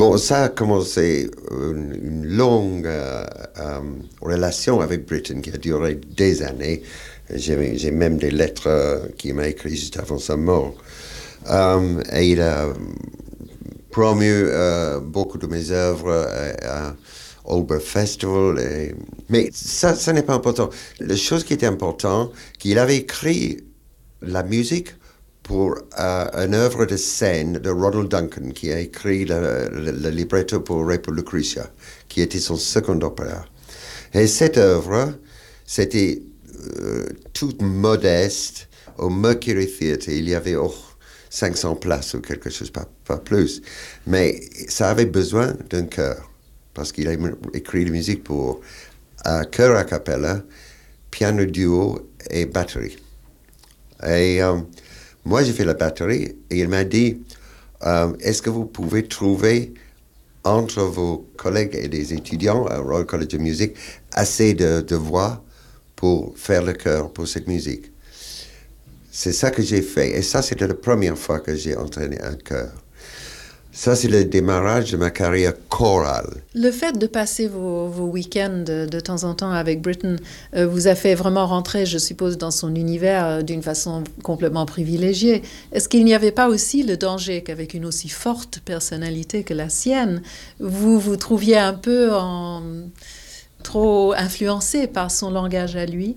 Bon, ça a commencé une longue relation avec Britten qui a duré des années. J'ai même des lettres qu'il m'a écrites juste avant sa mort. Et il a promu beaucoup de mes œuvres à Oldborough Festival. Mais ça n'est pas important. La chose qui était importante, qu'il avait écrit la musique pour une œuvre de scène de Ronald Duncan, qui a écrit le libretto pour Repo Lucretia, qui était son second opéra. Et cette œuvre, c'était toute modeste au Mercury Theatre. Il y avait 500 places ou quelque chose, pas plus. Mais ça avait besoin d'un chœur, parce qu'il a écrit la musique pour chœur a cappella, piano duo et batterie. Et moi, j'ai fait la batterie et il m'a dit, est-ce que vous pouvez trouver entre vos collègues et des étudiants à Royal College of Music assez de voix pour faire le chœur pour cette musique? C'est ça que j'ai fait. Et ça, c'était la première fois que j'ai entraîné un chœur. Ça, c'est le démarrage de ma carrière chorale. Le fait de passer vos week-ends de temps en temps avec Britten vous a fait vraiment rentrer, je suppose, dans son univers d'une façon complètement privilégiée. Est-ce qu'il n'y avait pas aussi le danger qu'avec une aussi forte personnalité que la sienne, vous vous trouviez un peu trop influencé par son langage à lui?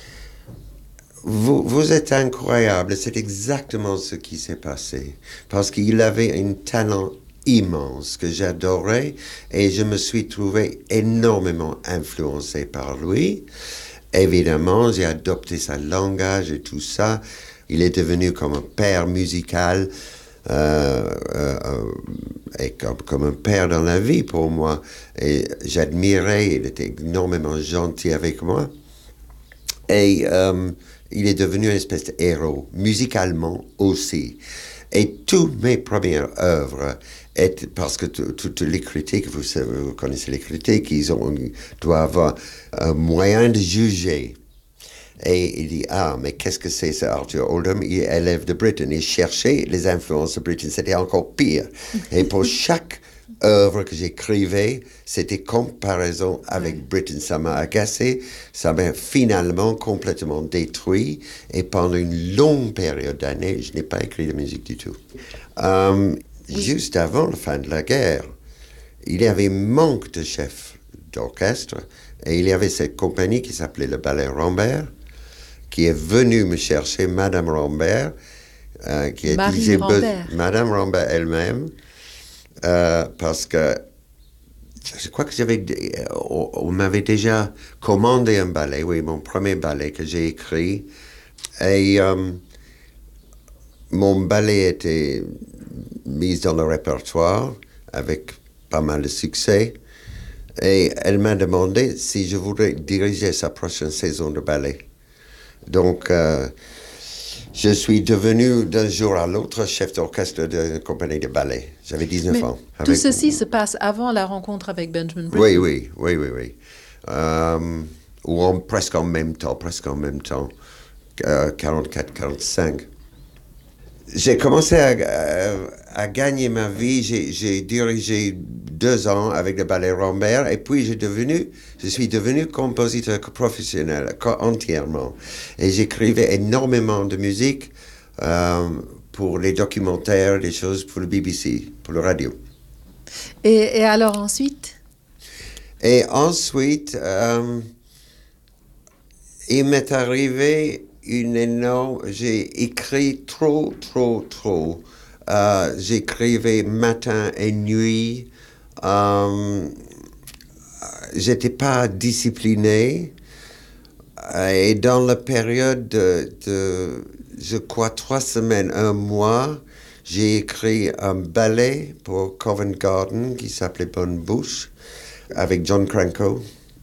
Vous êtes incroyable, c'est exactement ce qui s'est passé. Parce qu'il avait un talent immense que j'adorais et je me suis trouvé énormément influencé par lui. Évidemment, j'ai adopté son langage et tout ça. Il est devenu comme un père musical et comme un père dans la vie pour moi. Et j'admirais, il était énormément gentil avec moi. Et il est devenu une espèce de héros, musicalement aussi. Et toutes mes premières œuvres, parce que toutes les critiques, vous connaissez les critiques, doivent avoir un moyen de juger. Et il dit, mais qu'est-ce que c'est ça, Arthur Oldham? Il est élève de Britten. Il cherchait les influences de Britten. C'était encore pire. Et pour chaque œuvre que j'écrivais, c'était comparaison avec Britten. Ça m'a agacé, ça m'a finalement complètement détruit. Et pendant une longue période d'années, je n'ai pas écrit de musique du tout. Juste avant la fin de la guerre, il y avait manque de chefs d'orchestre. Et il y avait cette compagnie qui s'appelait le Ballet Rambert, qui est venue me chercher, Madame Rambert, qui a utilisé Madame Rambert elle-même, parce que je crois que on m'avait déjà commandé un ballet, oui, mon premier ballet que j'ai écrit, et mon ballet était mis dans le répertoire avec pas mal de succès, et elle m'a demandé si je voudrais diriger sa prochaine saison de ballet. Donc, je suis devenu d'un jour à l'autre chef d'orchestre de compagnie de ballet. J'avais 19 ans. Tout ceci se passe avant la rencontre avec Benjamin Britten? Oui. Ou presque en même temps, 44-45. J'ai commencé à gagner ma vie. J'ai dirigé 2 ans avec le ballet Rambert et puis je suis devenu compositeur professionnel entièrement. Et j'écrivais énormément de musique pour les documentaires, des choses pour le BBC, pour la radio. Et alors ensuite? Et ensuite, il m'est arrivé j'ai écrit trop. J'écrivais matin et nuit. J'étais pas discipliné. Et dans la période de je crois, 3 semaines, 1 mois, j'ai écrit un ballet pour Covent Garden qui s'appelait Bonne Bouche avec John Cranko.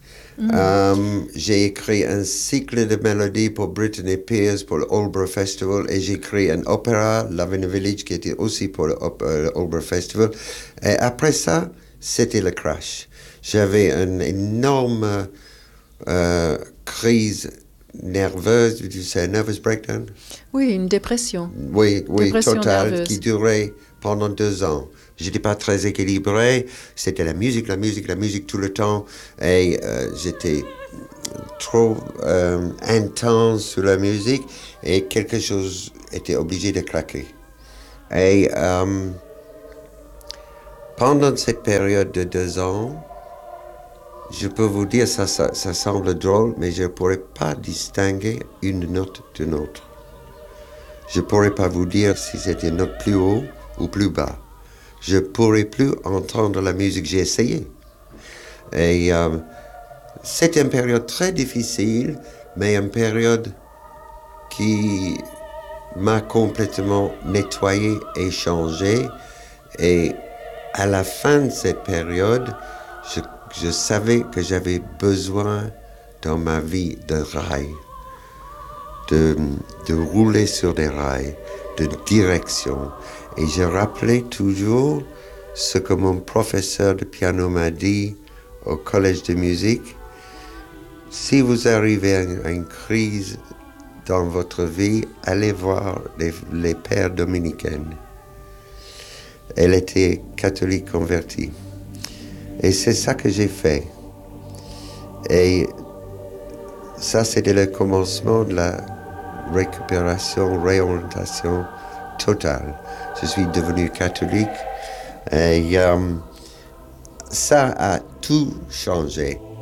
J'ai écrit un cycle de mélodies pour Brittany Pears pour le Oldborough Festival et j'ai écrit un opéra, Love in a Village, qui était aussi pour le Oldborough Festival. Et après ça, c'était le crash. J'avais une énorme crise nerveuse, tu sais, nervous breakdown. Oui, une dépression. Oui, dépression totale, nerveuse. qui durait pendant 2 ans. J'étais pas très équilibré. C'était la musique, la musique, la musique tout le temps. Et j'étais trop intense sur la musique et quelque chose était obligé de craquer. Et pendant cette période de 2 ans, je peux vous dire, ça semble drôle, mais je ne pourrais pas distinguer une note d'une autre. Je ne pourrais pas vous dire si c'était une note plus haut ou plus bas. Je ne pourrais plus entendre la musique, j'ai essayé. Et c'était une période très difficile, mais une période qui m'a complètement nettoyé et changé. Et à la fin de cette période, je savais que j'avais besoin dans ma vie de rails, de rouler sur des rails, de direction. Et je rappelais toujours ce que mon professeur de piano m'a dit au collège de musique. Si vous arrivez à une crise dans votre vie, allez voir les pères dominicaines. Elle était catholique convertie. Et c'est ça que j'ai fait. Et ça, c'était le commencement de la récupération, réorientation totale. Je suis devenu catholique et ça a tout changé.